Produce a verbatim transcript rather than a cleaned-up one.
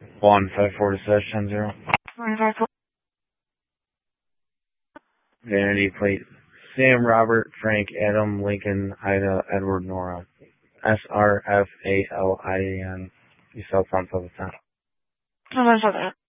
One five four slash ten zero. One five four. Vanity plate. Sam, Robert, Frank, Adam, Lincoln, Ida, Edward, Nora. S R F A L I A N. You saw something at the top. No, that's not that.